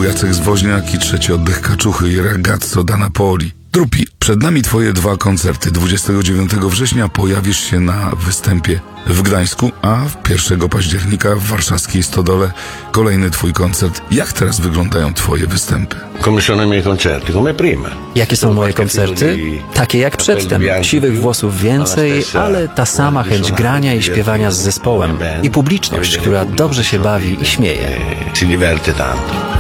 był Jacek Zwoźniak i trzeci oddech Kaczuchy i Ragazzo da Napoli. Drupi, przed nami twoje 2 koncerty. 29 września pojawisz się na występie w Gdańsku, a 1 października w warszawskiej Stodole kolejny twój koncert. Jak teraz wyglądają twoje występy? Come sono i miei concerti? Come prima. Jakie są moje koncerty? Takie jak przedtem. Siwych włosów więcej, ale ta sama chęć grania i śpiewania z zespołem. I publiczność, która dobrze się bawi i śmieje. Si diverte tanto.